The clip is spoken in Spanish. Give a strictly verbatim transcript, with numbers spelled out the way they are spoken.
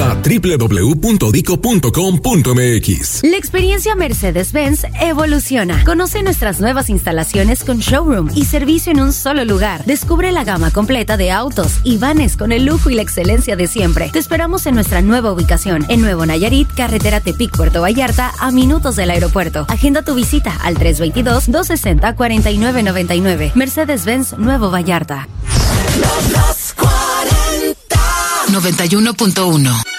Visita doble u doble u doble u punto dico punto com punto eme equis. La experiencia Mercedes-Benz evoluciona. Conoce nuestras nuevas instalaciones con showroom y servicio en un solo lugar. Descubre la gama completa de autos y vanes con el lujo y la excelencia de siempre. Te esperamos en nuestra nueva ubicación, en Nuevo Nayarit, carretera Tepic, Puerto Vallarta, a minutos del aeropuerto. Agenda tu visita al tres dos dos, dos seis cero, cuatro nueve nueve nueve. Mercedes-Benz Nuevo Vallarta. noventa y uno punto uno